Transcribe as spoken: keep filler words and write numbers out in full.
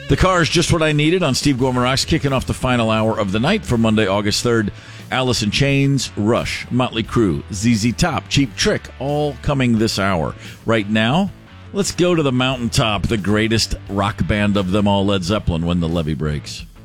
The Car is just what I needed on Steve Gorman Rocks, kicking off the final hour of the night for Monday, August third. Alice in Chains, Rush, Motley Crue, Z Z Top, Cheap Trick, all coming this hour. Right now, let's go to the mountaintop, the greatest rock band of them all, Led Zeppelin, when the levee breaks.